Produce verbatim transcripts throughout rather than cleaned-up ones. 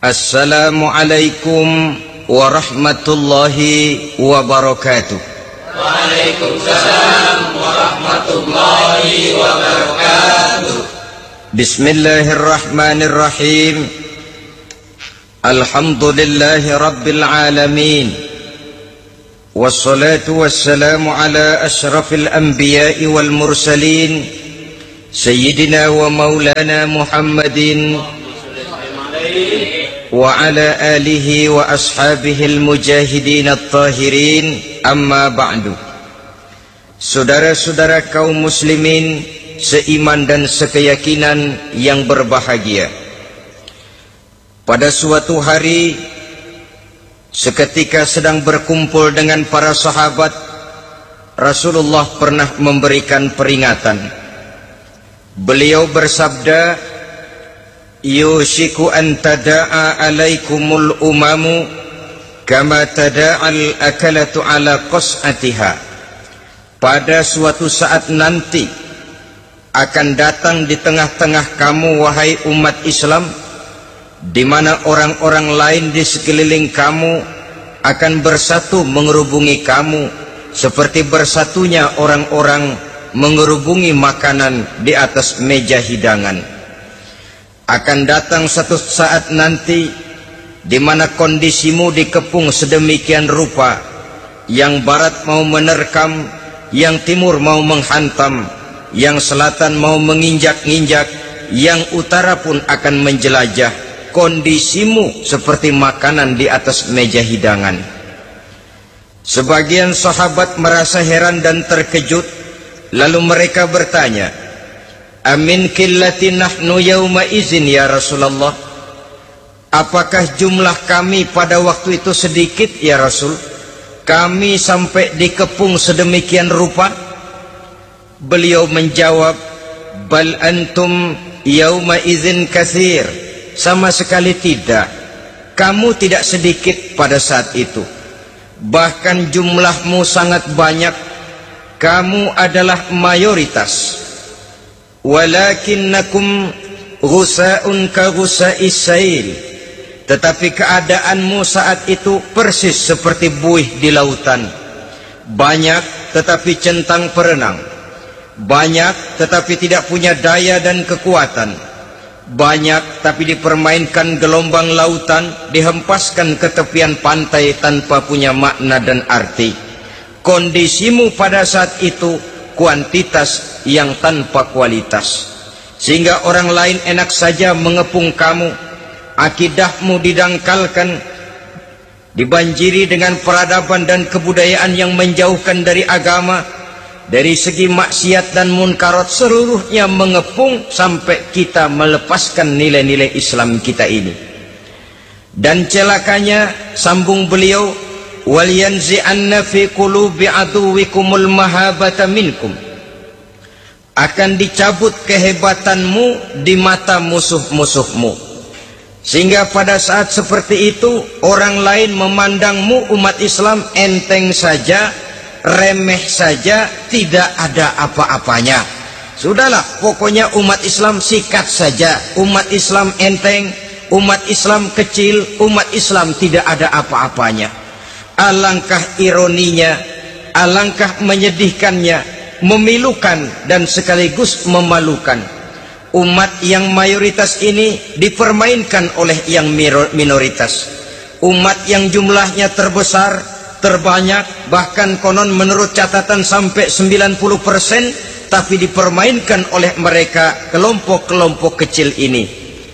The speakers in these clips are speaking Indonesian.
Assalamualaikum warahmatullahi wabarakatuh. Waalaikumsalam warahmatullahi wabarakatuh. Bismillahirrahmanirrahim. Alhamdulillahi rabbil alamin. Wassalatu wassalamu ala ashrafil anbiya'i wal mursalin, Sayyidina wa maulana Muhammadin wa ala alihi wa ashabihi al-mujahidin at-tahirin, amma ba'du. Saudara-saudara kaum muslimin seiman dan sekeyakinan yang berbahagia, pada suatu hari seketika sedang berkumpul dengan para sahabat, Rasulullah pernah memberikan peringatan. Beliau bersabda, yushiku an tada'a alaikumul umamu kama tada'al akalatu ala qas'atiha. Pada suatu saat nanti akan datang di tengah-tengah kamu, wahai umat Islam, di mana orang-orang lain di sekeliling kamu akan bersatu mengerubungi kamu seperti bersatunya orang-orang mengerubungi makanan di atas meja hidangan. Akan datang satu saat nanti di mana kondisimu dikepung sedemikian rupa, yang barat mau menerkam, yang timur mau menghantam, yang selatan mau menginjak-injak, yang utara pun akan menjelajah. Kondisimu seperti makanan di atas meja hidangan. Sebagian sahabat merasa heran dan terkejut, lalu mereka bertanya, amin qillati nahnu yawma izin ya Rasulullah? Apakah jumlah kami pada waktu itu sedikit ya Rasul? Kami sampai dikepung sedemikian rupa? Beliau menjawab, bal antum yawma izin katsir. Sama sekali tidak. Kamu tidak sedikit pada saat itu, bahkan jumlahmu sangat banyak. Kamu adalah mayoritas. Walakinnakum ghusa'un ka ghusa'is sail. Tetapi keadaanmu saat itu persis seperti buih di lautan. Banyak tetapi centang perenang. Banyak tetapi tidak punya daya dan kekuatan. Banyak tapi dipermainkan gelombang lautan, dihempaskan ke tepian pantai tanpa punya makna dan arti. Kondisimu pada saat itu kuantitas yang tanpa kualitas, sehingga orang lain enak saja mengepung kamu. Akidahmu didangkalkan, dibanjiri dengan peradaban dan kebudayaan yang menjauhkan dari agama. Dari segi maksiat dan munkarat seluruhnya mengepung sampai kita melepaskan nilai-nilai Islam kita ini. Dan celakanya, sambung beliau, wal yanzi'anna fi qulubi aduwikumul mahabata minkum. Akan dicabut kehebatanmu di mata musuh-musuhmu, sehingga pada saat seperti itu orang lain memandangmu umat Islam enteng saja, remeh saja, tidak ada apa-apanya. Sudahlah, pokoknya umat Islam sikat saja. Umat Islam enteng, umat Islam kecil, umat Islam tidak ada apa-apanya. Alangkah ironinya, alangkah menyedihkannya, memilukan dan sekaligus memalukan. Umat yang mayoritas ini dipermainkan oleh yang minoritas. Umat yang jumlahnya terbesar, terbanyak, bahkan konon menurut catatan sampai sembilan puluh persen, tapi dipermainkan oleh mereka kelompok-kelompok kecil ini.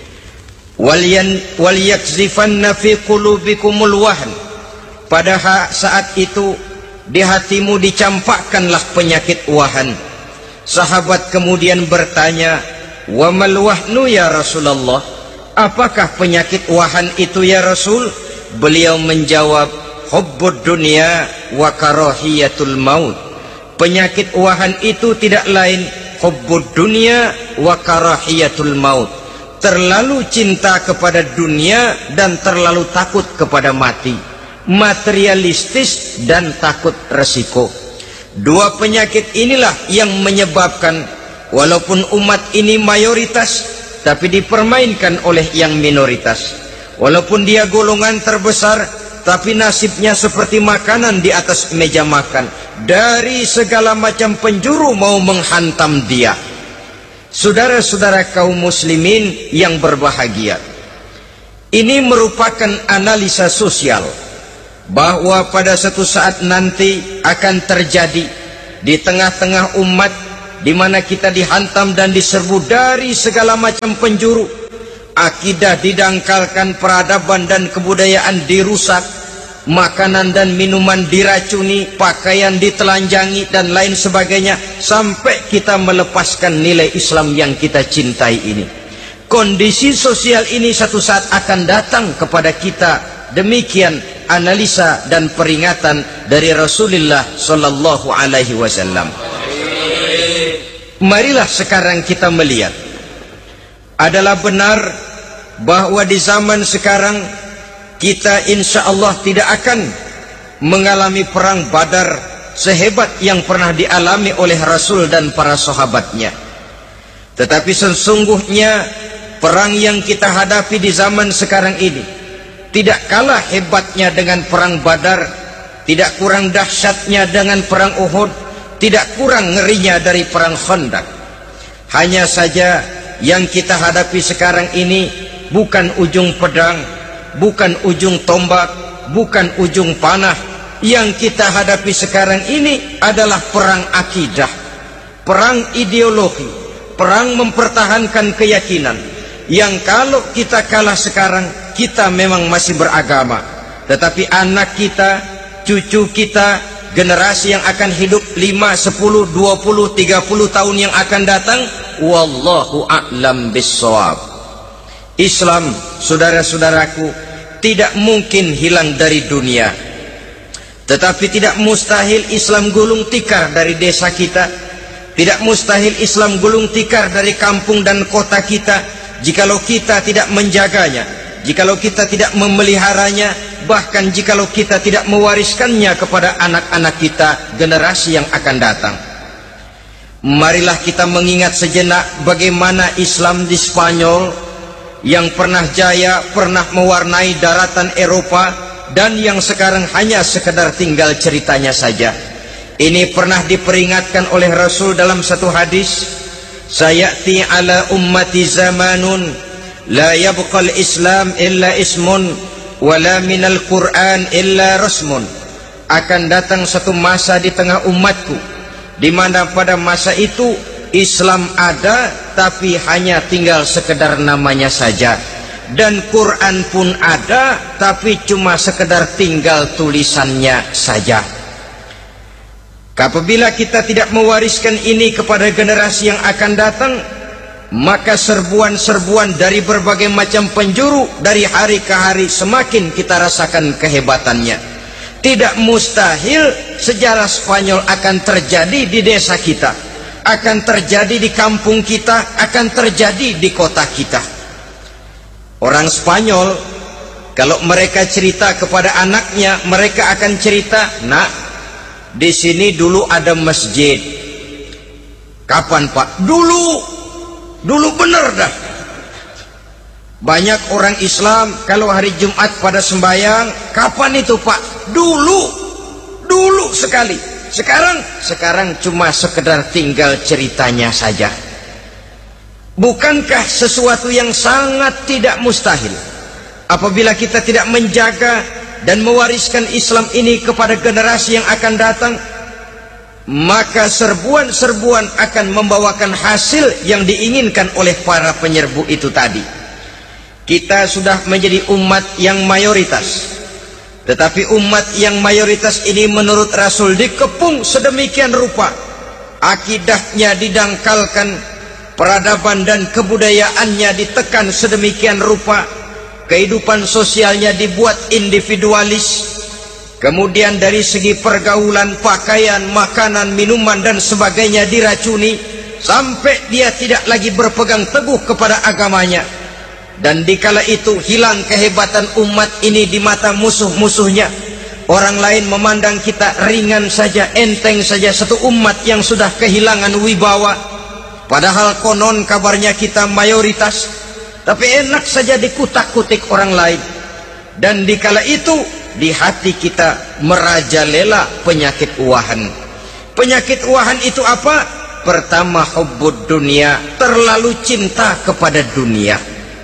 Wal yakzifanna fi qulubikumul wahn. Pada saat itu di hatimu dicampakkanlah penyakit wahan. Sahabat kemudian bertanya, wa mal wahnu ya Rasulullah? Apakah penyakit wahan itu ya Rasul? Beliau menjawab, hubbud dunya wa karahiyatul maut. Penyakit wahan itu tidak lain hubbud dunya wa karahiyatul maut. Terlalu cinta kepada dunia dan terlalu takut kepada mati. Materialistis dan takut resiko. Dua penyakit inilah yang menyebabkan walaupun umat ini mayoritas tapi dipermainkan oleh yang minoritas. Walaupun dia golongan terbesar, tapi nasibnya seperti makanan di atas meja makan. Dari segala macam penjuru mau menghantam dia. Saudara-saudara kaum muslimin yang berbahagia, ini merupakan analisa sosial bahwa pada suatu saat nanti akan terjadi di tengah-tengah umat di mana kita dihantam dan diserbu dari segala macam penjuru. Akidah didangkalkan, peradaban dan kebudayaan dirusak, makanan dan minuman diracuni, pakaian ditelanjangi dan lain sebagainya, sampai kita melepaskan nilai Islam yang kita cintai ini. Kondisi sosial ini satu saat akan datang kepada kita. Demikian analisa dan peringatan dari Rasulullah sallallahu alaihi wasallam. Marilah sekarang kita melihat, adalah benar bahwa di zaman sekarang kita insya Allah tidak akan mengalami perang Badar sehebat yang pernah dialami oleh Rasul dan para sahabatnya. Tetapi sesungguhnya perang yang kita hadapi di zaman sekarang ini tidak kalah hebatnya dengan perang Badar, tidak kurang dahsyatnya dengan perang Uhud, tidak kurang ngerinya dari perang Khandaq. Hanya saja yang kita hadapi sekarang ini bukan ujung pedang, bukan ujung tombak, bukan ujung panah. Yang kita hadapi sekarang ini adalah perang akidah, perang ideologi, perang mempertahankan keyakinan. Yang kalau kita kalah sekarang, kita memang masih beragama, tetapi anak kita, cucu kita, generasi yang akan hidup lima, sepuluh, dua puluh, tiga puluh tahun yang akan datang, wallahu a'lam bissawab. Islam, saudara-saudaraku, tidak mungkin hilang dari dunia. Tetapi tidak mustahil Islam gulung tikar dari desa kita. Tidak mustahil Islam gulung tikar dari kampung dan kota kita, jikalau kita tidak menjaganya, jikalau kita tidak memeliharanya, bahkan jikalau kita tidak mewariskannya kepada anak-anak kita, generasi yang akan datang. Marilah kita mengingat sejenak bagaimana Islam di Spanyol yang pernah jaya, pernah mewarnai daratan Eropa, dan yang sekarang hanya sekedar tinggal ceritanya saja. Ini pernah diperingatkan oleh Rasul dalam satu hadis, sayati ala ummati zamanun la yabqal islam illa ismun wala minal Qur'an illa rasmun. Akan datang satu masa di tengah umatku di mana pada masa itu Islam ada, tapi hanya tinggal sekedar namanya saja. Dan Quran pun ada, tapi cuma sekedar tinggal tulisannya saja. Apabila kita tidak mewariskan ini kepada generasi yang akan datang, maka serbuan-serbuan dari berbagai macam penjuru dari hari ke hari semakin kita rasakan kehebatannya. Tidak mustahil sejarah Spanyol akan terjadi di desa kita, akan terjadi di kampung kita, akan terjadi di kota kita. Orang Spanyol kalau mereka cerita kepada anaknya, mereka akan cerita, "Nak, di sini dulu ada masjid." "Kapan, Pak?" "Dulu." "Dulu bener dah." Banyak orang Islam kalau hari Jumat pada sembahyang, "Kapan itu, Pak?" "Dulu." Dulu sekali. Sekarang, sekarang cuma sekedar tinggal ceritanya saja. Bukankah sesuatu yang sangat tidak mustahil apabila kita tidak menjaga dan mewariskan Islam ini kepada generasi yang akan datang, maka serbuan-serbuan akan membawakan hasil yang diinginkan oleh para penyerbu itu tadi. Kita sudah menjadi umat yang mayoritas, tetapi umat yang mayoritas ini menurut Rasul dikepung sedemikian rupa, akidahnya didangkalkan, peradaban dan kebudayaannya ditekan sedemikian rupa, kehidupan sosialnya dibuat individualis, kemudian dari segi pergaulan, pakaian, makanan, minuman dan sebagainya diracuni, sampai dia tidak lagi berpegang teguh kepada agamanya. Dan dikala itu hilang kehebatan umat ini di mata musuh-musuhnya. Orang lain memandang kita ringan saja, enteng saja, satu umat yang sudah kehilangan wibawa. Padahal konon kabarnya kita mayoritas, tapi enak saja dikutak-kutik orang lain. Dan dikala itu di hati kita merajalela penyakit uahan. Penyakit uahan itu apa? Pertama, hubbud dunia, terlalu cinta kepada dunia.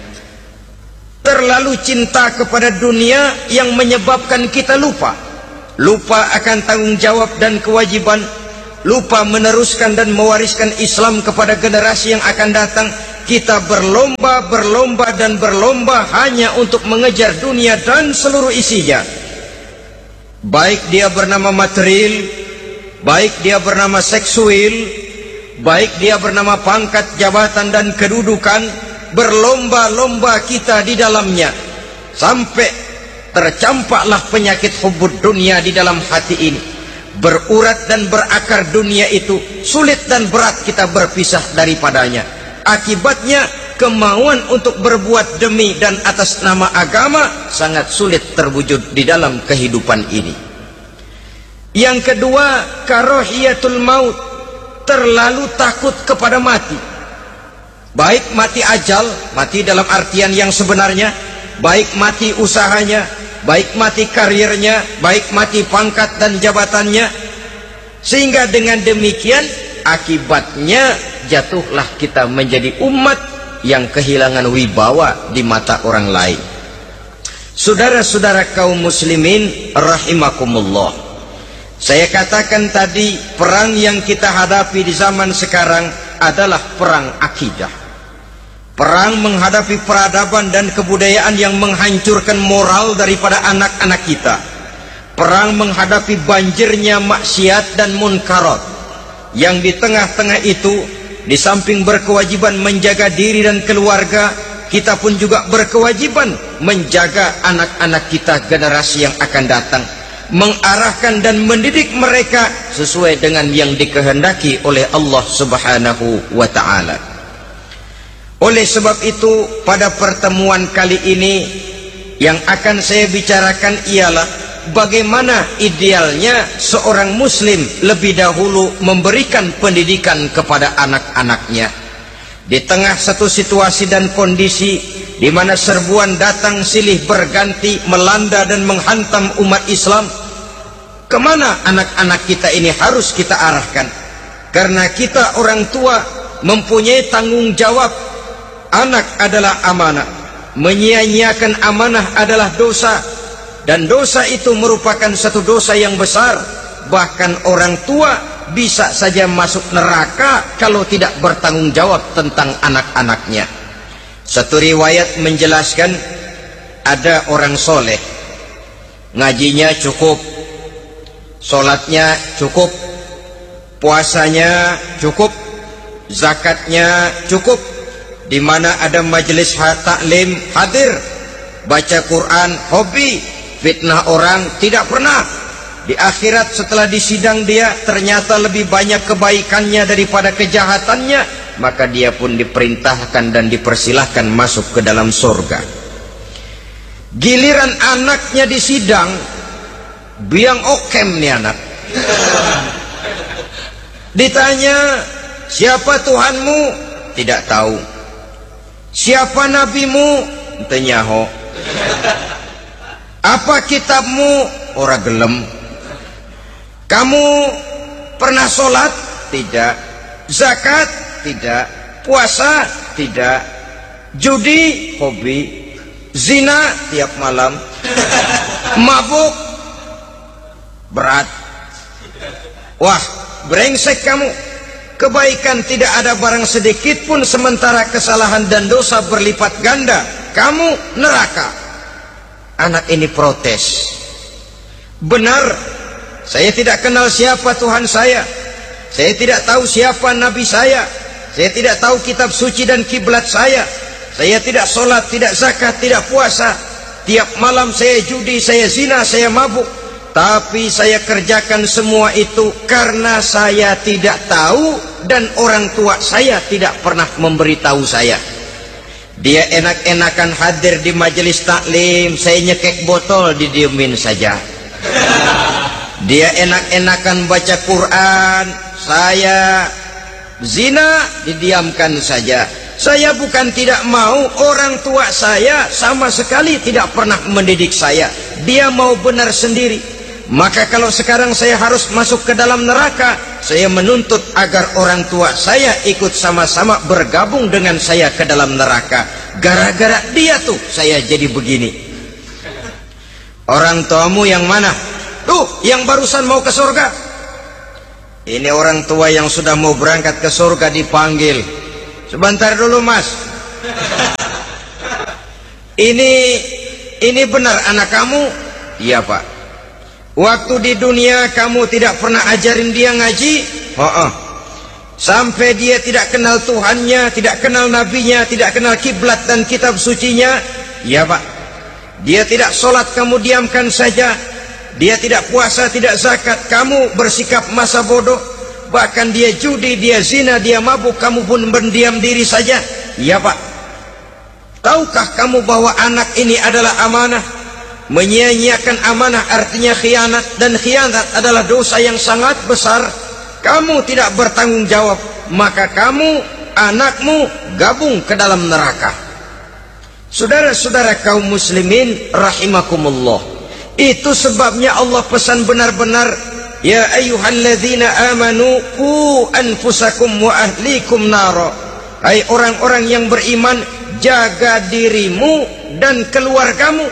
Terlalu cinta kepada dunia yang menyebabkan kita lupa. Lupa akan tanggung jawab dan kewajiban. Lupa meneruskan dan mewariskan Islam kepada generasi yang akan datang. Kita berlomba, berlomba dan berlomba hanya untuk mengejar dunia dan seluruh isinya. Baik dia bernama material, baik dia bernama seksual, baik dia bernama pangkat, jabatan dan kedudukan, berlomba-lomba kita di dalamnya. Sampai tercampaklah penyakit hubbud dunia di dalam hati ini. Berurat dan berakar dunia itu, sulit dan berat kita berpisah daripadanya. Akibatnya kemauan untuk berbuat demi dan atas nama agama sangat sulit terwujud di dalam kehidupan ini. Yang kedua, karahiyatul maut, terlalu takut kepada mati. Baik mati ajal, mati dalam artian yang sebenarnya, baik mati usahanya, baik mati karirnya, baik mati pangkat dan jabatannya. Sehingga dengan demikian akibatnya jatuhlah kita menjadi umat yang kehilangan wibawa di mata orang lain. Saudara-saudara kaum muslimin rahimakumullah, saya katakan tadi, perang yang kita hadapi di zaman sekarang adalah perang akidah. Perang menghadapi peradaban dan kebudayaan yang menghancurkan moral daripada anak-anak kita. Perang menghadapi banjirnya maksiat dan munkarat, yang di tengah-tengah itu, di samping berkewajiban menjaga diri dan keluarga, kita pun juga berkewajiban menjaga anak-anak kita, generasi yang akan datang, mengarahkan dan mendidik mereka sesuai dengan yang dikehendaki oleh Allah Subhanahu wa ta'ala. Oleh sebab itu, pada pertemuan kali ini yang akan saya bicarakan ialah bagaimana idealnya seorang muslim lebih dahulu memberikan pendidikan kepada anak-anaknya. Di tengah satu situasi dan kondisi di mana serbuan datang silih berganti melanda dan menghantam umat Islam, kemana anak-anak kita ini harus kita arahkan? Karena kita orang tua mempunyai tanggung jawab. Anak adalah amanah, menyia-nyiakan amanah adalah dosa, dan dosa itu merupakan satu dosa yang besar. Bahkan orang tua bisa saja masuk neraka kalau tidak bertanggung jawab tentang anak-anaknya. Satu riwayat menjelaskan, ada orang soleh, ngajinya cukup, sholatnya cukup, puasanya cukup, zakatnya cukup, di mana ada majelis taklim hadir, baca Quran hobi, fitnah orang tidak pernah. Di akhirat setelah disidang dia ternyata lebih banyak kebaikannya daripada kejahatannya, maka dia pun diperintahkan dan dipersilahkan masuk ke dalam surga. Giliran anaknya disidang, biang okem nih anak. Ditanya, siapa Tuhanmu? Tidak tahu. Siapa nabimu? Tenyaho. Apa kitabmu? Ora gelem. Kamu pernah sholat? Tidak. Zakat? Tidak. Puasa? Tidak. Judi? Hobi. Zina? Tiap malam. Mabuk? Berat. Wah, brengsek kamu. Kebaikan tidak ada barang sedikit pun, sementara kesalahan dan dosa berlipat ganda. Kamu neraka. Anak ini protes. Benar, saya tidak kenal siapa Tuhan saya. Saya tidak tahu siapa Nabi saya. Saya tidak tahu kitab suci dan kiblat saya. Saya tidak sholat, tidak zakat, tidak puasa. Tiap malam saya judi, saya zina, saya mabuk. Tapi saya kerjakan semua itu karena saya tidak tahu dan orang tua saya tidak pernah memberitahu saya. Dia enak-enakan hadir di majelis taklim, saya nyekek botol, didiemin saja. Dia enak-enakan baca Quran, saya zina, didiamkan saja. Saya bukan tidak mau, orang tua saya sama sekali tidak pernah mendidik saya. Dia mau benar sendiri. Maka kalau sekarang saya harus masuk ke dalam neraka, saya menuntut agar orang tua saya ikut sama-sama bergabung dengan saya ke dalam neraka. Gara-gara dia tuh saya jadi begini. Orang tuamu yang mana? Tuh, yang barusan mau ke surga. Ini orang tua yang sudah mau berangkat ke surga dipanggil. Sebentar dulu mas. Ini ini benar anak kamu? Iya pak. Waktu di dunia kamu tidak pernah ajarin dia ngaji? Oh, oh. Sampai dia tidak kenal Tuhannya, tidak kenal nabinya, tidak kenal kiblat dan kitab sucinya? Iya pak. Dia tidak sholat, kamu diamkan saja. Dia tidak puasa, tidak zakat, kamu bersikap masa bodoh. Bahkan dia judi, dia zina, dia mabuk, kamu pun berdiam diri saja. Iya pak. Tahukah kamu bahwa anak ini adalah amanah? Menyia-nyiakan amanah artinya khianat, dan khianat adalah dosa yang sangat besar. Kamu tidak bertanggung jawab, maka kamu, anakmu gabung ke dalam neraka. Saudara-saudara kaum muslimin rahimakumullah, itu sebabnya Allah pesan benar-benar, ya ayyuhalladzina amanu qu anfusakum wa ahlikum nara. Hai orang-orang yang beriman, jaga dirimu dan keluargamu,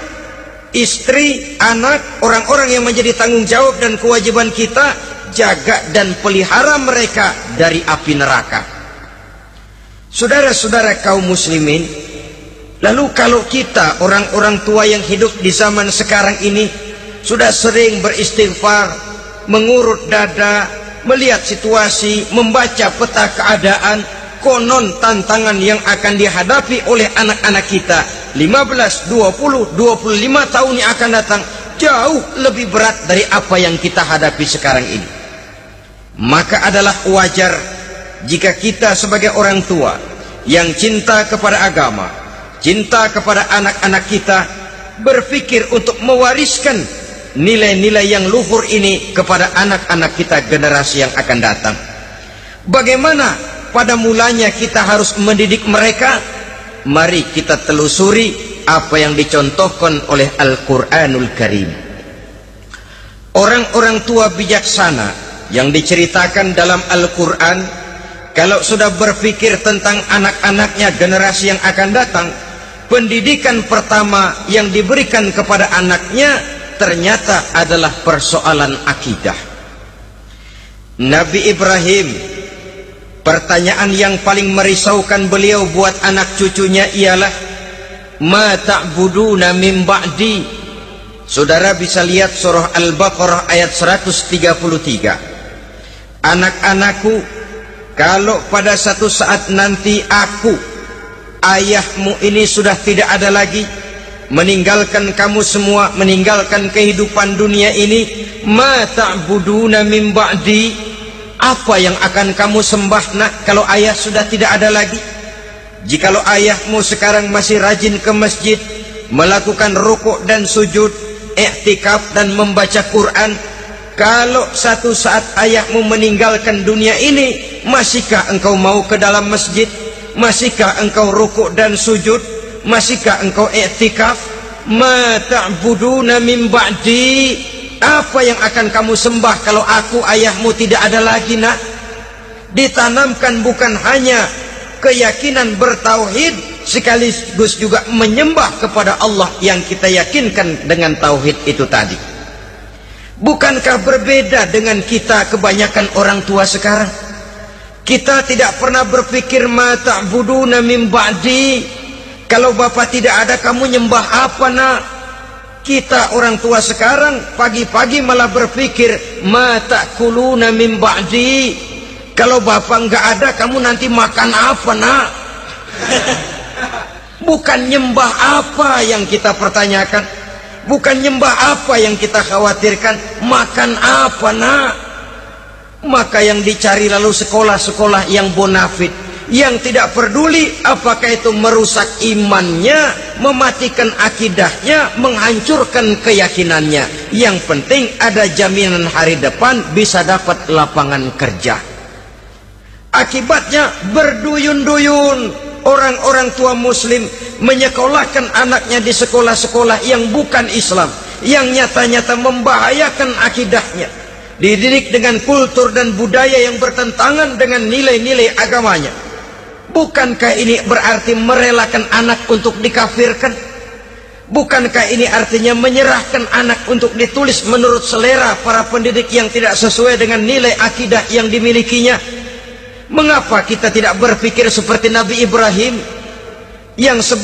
istri, anak, orang-orang yang menjadi tanggung jawab dan kewajiban kita, jaga dan pelihara mereka dari api neraka. Saudara-saudara kaum muslimin, lalu kalau kita orang-orang tua yang hidup di zaman sekarang ini sudah sering beristighfar, mengurut dada, melihat situasi, membaca peta keadaan, konon tantangan yang akan dihadapi oleh anak-anak kita lima belas, dua puluh, dua puluh lima tahun yang akan datang jauh lebih berat dari apa yang kita hadapi sekarang ini. Maka adalah wajar jika kita sebagai orang tua yang cinta kepada agama, cinta kepada anak-anak kita, berpikir untuk mewariskan nilai-nilai yang luhur ini kepada anak-anak kita generasi yang akan datang. Bagaimana pada mulanya kita harus mendidik mereka? Mari kita telusuri apa yang dicontohkan oleh Al-Quranul Karim. Orang-orang tua bijaksana yang diceritakan dalam Al-Quran, kalau sudah berpikir tentang anak-anaknya generasi yang akan datang, pendidikan pertama yang diberikan kepada anaknya ternyata adalah persoalan akidah. Nabi Ibrahim, pertanyaan yang paling merisaukan beliau buat anak cucunya ialah, ma ta'buduna min ba'di. Saudara bisa lihat surah Al-Baqarah ayat seratus tiga puluh tiga. Anak-anakku, kalau pada satu saat nanti aku, ayahmu ini sudah tidak ada lagi, meninggalkan kamu semua, meninggalkan kehidupan dunia ini, ma ta'buduna min ba'di, apa yang akan kamu sembah nak kalau ayah sudah tidak ada lagi? Jikalau ayahmu sekarang masih rajin ke masjid, melakukan rukuk dan sujud, i'tikaf dan membaca Quran, kalau satu saat ayahmu meninggalkan dunia ini, masihkah engkau mau ke dalam masjid? Masihkah engkau rukuk dan sujud? Masihkah engkau i'tikaf? Ma ta'buduna min ba'di, apa yang akan kamu sembah kalau aku ayahmu tidak ada lagi nak? Ditanamkan bukan hanya keyakinan bertauhid, sekaligus juga menyembah kepada Allah yang kita yakinkan dengan tauhid itu tadi. Bukankah berbeda dengan kita kebanyakan orang tua sekarang? Kita tidak pernah berpikir ma ta'buduna min ba'di, kalau bapak tidak ada kamu nyembah apa nak? Kita orang tua sekarang pagi-pagi malah berpikir ma ta'kuluna min ba'di, kalau bapak enggak ada kamu nanti makan apa nak? Bukan nyembah apa yang kita pertanyakan, bukan nyembah apa yang kita khawatirkan, makan apa nak? Maka yang dicari lalu sekolah-sekolah yang bonafit, yang tidak peduli apakah itu merusak imannya, mematikan akidahnya, menghancurkan keyakinannya. Yang penting ada jaminan hari depan bisa dapat lapangan kerja. Akibatnya berduyun-duyun, orang-orang tua muslim menyekolahkan anaknya di sekolah-sekolah yang bukan Islam, yang nyata-nyata membahayakan akidahnya, dididik dengan kultur dan budaya yang bertentangan dengan nilai-nilai agamanya. Bukankah ini berarti merelakan anak untuk dikafirkan? Bukankah ini artinya menyerahkan anak untuk ditulis menurut selera para pendidik yang tidak sesuai dengan nilai akidah yang dimilikinya? Mengapa kita tidak berpikir seperti Nabi Ibrahim yang